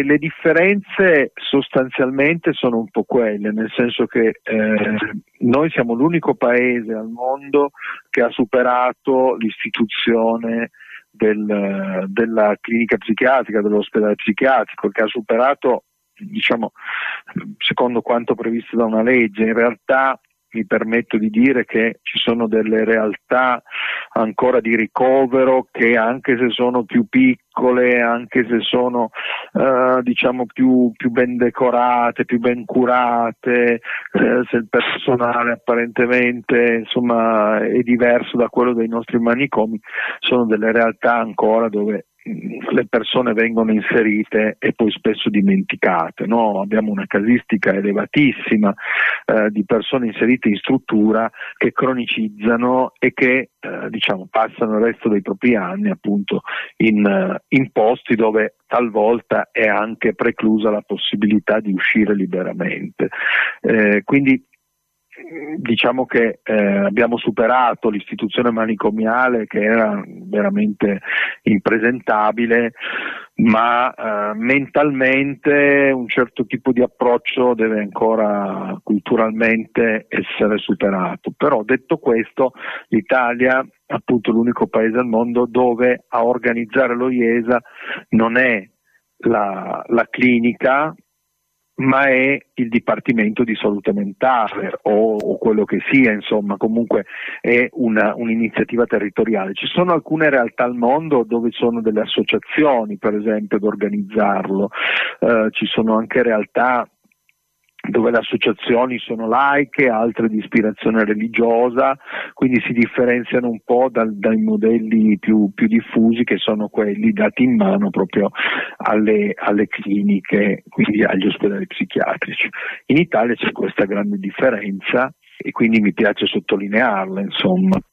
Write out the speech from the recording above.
le differenze sostanzialmente sono un po' quelle, nel senso che noi siamo l'unico paese al mondo che ha superato l'istituzione della clinica psichiatrica, dell'ospedale psichiatrico, che ha superato, diciamo, secondo quanto previsto da una legge. In realtà mi permetto di dire che ci sono delle realtà ancora di ricovero che, anche se sono più piccole, anche se sono diciamo più ben decorate, più ben curate, se il personale apparentemente insomma è diverso da quello dei nostri manicomi, sono delle realtà ancora dove le persone vengono inserite e poi spesso dimenticate, no? Abbiamo una casistica elevatissima di persone inserite in struttura che cronicizzano e che diciamo passano il resto dei propri anni appunto in posti dove talvolta è anche preclusa la possibilità di uscire liberamente. Quindi diciamo che abbiamo superato l'istituzione manicomiale, che era veramente impresentabile, ma mentalmente un certo tipo di approccio deve ancora culturalmente essere superato. Però, detto questo, l'Italia appunto l'unico paese al mondo dove a organizzare lo IESA non è la clinica, ma è il Dipartimento di Salute Mentale o quello che sia, insomma, comunque è un'iniziativa territoriale. Ci sono alcune realtà al mondo dove sono delle associazioni, per esempio, ad organizzarlo, ci sono anche realtà dove le associazioni sono laiche, altre di ispirazione religiosa, quindi si differenziano un po' dai modelli più diffusi, che sono quelli dati in mano proprio alle cliniche, quindi agli ospedali psichiatrici. In Italia c'è questa grande differenza e quindi mi piace sottolinearla, insomma.